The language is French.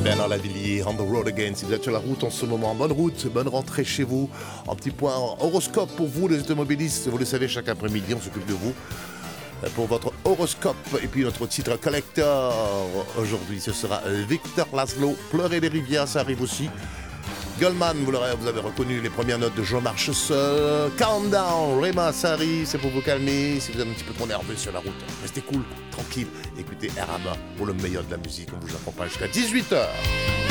Bernard Lavillier, on the road again. Si vous êtes sur la route en ce moment, bonne route, bonne rentrée chez vous. Un petit point horoscope pour vous, les automobilistes. Vous le savez, chaque après-midi, on s'occupe de vous pour votre horoscope. Et puis notre titre collector. Aujourd'hui, ce sera Victor Laszlo. Pleurer les rivières, ça arrive aussi. Goldman, vous avez reconnu les premières notes de Je marche seul. Countdown, Rema Sari, c'est pour vous calmer. Si vous êtes un petit peu trop nerveux sur la route, restez cool, tranquille. Écoutez RABA pour le meilleur de la musique. On vous accompagne jusqu'à 18h.